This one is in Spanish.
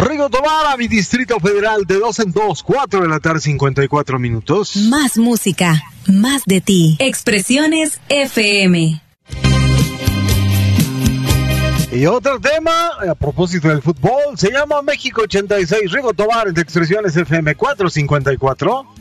Rigo Tobar a mi Distrito Federal de 2 en 2, 4 de la tarde, 54 minutos. Más música, más de ti. Expresiones FM. Y otro tema, a propósito del fútbol, se llama México 86. Rigo Tobar en Expresiones FM 454.